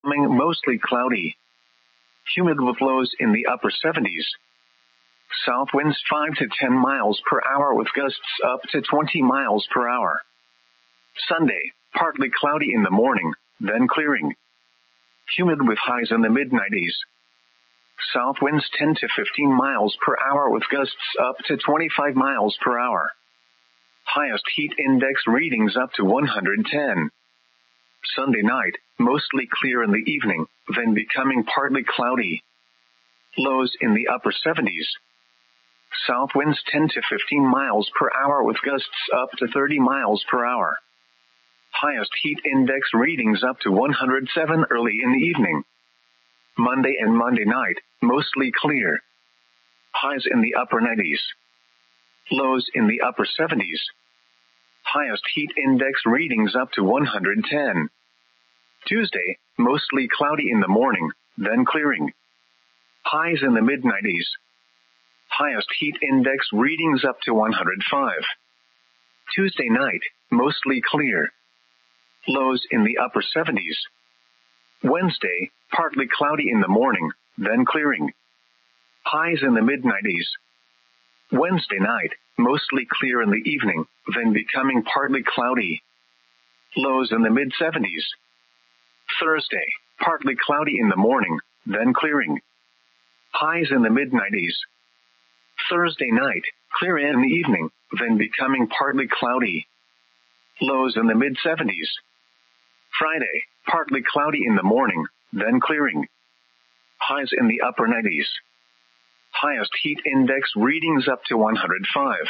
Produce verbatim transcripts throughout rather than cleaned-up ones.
Mostly cloudy. Humid with lows in the upper seventies. South winds five to ten miles per hour with gusts up to twenty miles per hour. Sunday, partly cloudy in the morning, then clearing. Humid with highs in the mid nineties. South winds ten to fifteen miles per hour with gusts up to twenty-five miles per hour. Highest heat index readings up to one hundred ten. Sunday night, mostly clear in the evening, then becoming partly cloudy. Lows in the upper seventies. South winds ten to fifteen miles per hour with gusts up to thirty miles per hour. Highest heat index readings up to one hundred seven early in the evening. Monday and Monday night, mostly clear. Highs in the upper nineties. Lows in the upper seventies. Highest heat index readings up to one hundred ten. Tuesday, mostly cloudy in the morning, then clearing. Highs in the mid nineties. Highest heat index readings up to one hundred five. Tuesday night, mostly clear. Lows in the upper seventies. Wednesday, partly cloudy in the morning, then clearing. Highs in the mid nineties. Wednesday night, mostly clear in the evening, then becoming partly cloudy. Lows in the mid seventies. Thursday, partly cloudy in the morning, then clearing. Highs in the mid nineties. Thursday night, clear in the evening, then becoming partly cloudy. Lows in the mid seventies. Friday, partly cloudy in the morning, then clearing. Highs in the upper nineties. Highest heat index readings up to one hundred five.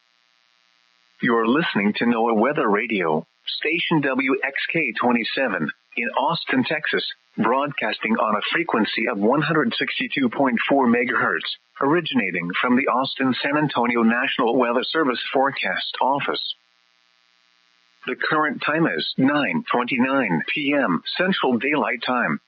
You're listening to NOAA Weather Radio, station W X K twenty-seven, in Austin, Texas, broadcasting on a frequency of one hundred sixty-two point four megahertz, originating from the Austin-San Antonio National Weather Service Forecast Office. The current time is nine twenty-nine p.m. Central Daylight Time.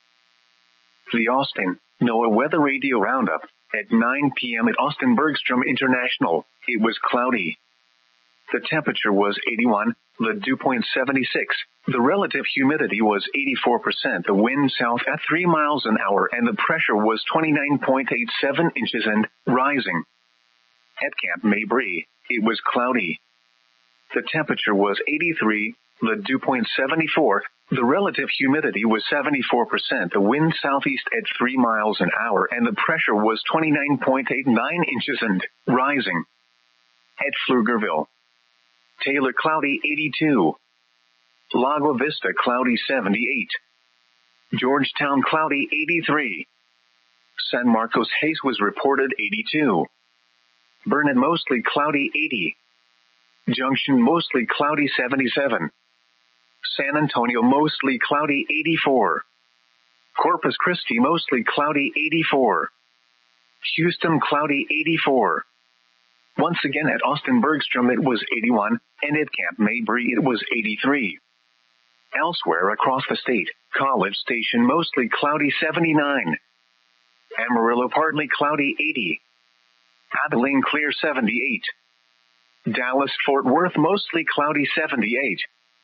The Austin NOAA Weather Radio Roundup. At nine p.m. at Austin Bergstrom International, it was cloudy. The temperature was eighty-one, the dew point seventy-six, the relative humidity was eighty-four percent, the wind south at three miles an hour, and the pressure was twenty-nine point eight seven inches and rising. At Camp Mabry, it was cloudy. The temperature was eighty-three, the dew point seventy-four, the relative humidity was seventy-four percent, the wind southeast at three miles an hour, and the pressure was twenty-nine point eight nine inches and rising. At Pflugerville, Taylor cloudy eighty-two. Lago Vista cloudy seventy-eight. Georgetown cloudy eighty-three. San Marcos haze was reported eighty-two. Burnet mostly cloudy eighty. Junction mostly cloudy seventy-seven. San Antonio mostly cloudy eighty-four. Corpus Christi mostly cloudy eighty-four. Houston cloudy eighty-four. Once again at Austin Bergstrom it was eighty-one, and at Camp Mabry it was eighty-three. Elsewhere across the state, College Station mostly cloudy seventy-nine. Amarillo partly cloudy eighty. Abilene clear seventy-eight. Dallas-Fort Worth mostly cloudy seventy-eight.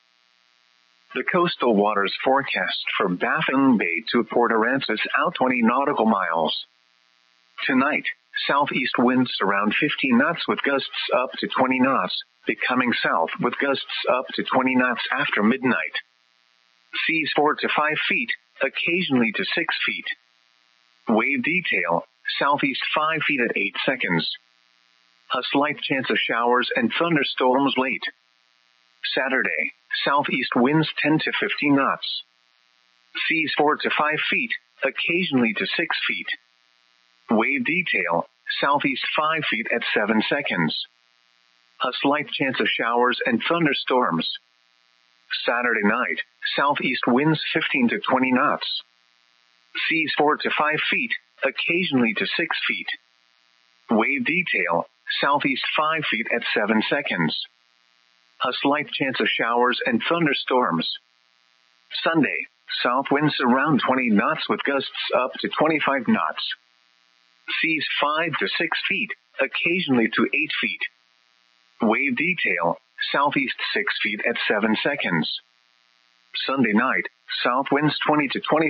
The coastal waters forecast for Baffin Bay to Port Aransas out twenty nautical miles. Tonight, southeast winds around fifteen knots with gusts up to twenty knots, becoming south with gusts up to twenty knots after midnight. Seas four to five feet, occasionally to six feet. Wave detail, southeast five feet at eight seconds. A slight chance of showers and thunderstorms late. Saturday, southeast winds ten to fifteen knots. Seas four to five feet, occasionally to six feet. Wave detail, southeast five feet at seven seconds. A slight chance of showers and thunderstorms. Saturday night, southeast winds fifteen to twenty knots. Seas four to five feet, occasionally to six feet. Wave detail, southeast five feet at seven seconds. A slight chance of showers and thunderstorms. Sunday, south winds around twenty knots with gusts up to twenty-five knots. Seas five to six feet, occasionally to eight feet. Wave detail, southeast six feet at seven seconds. Sunday night, south winds twenty to twenty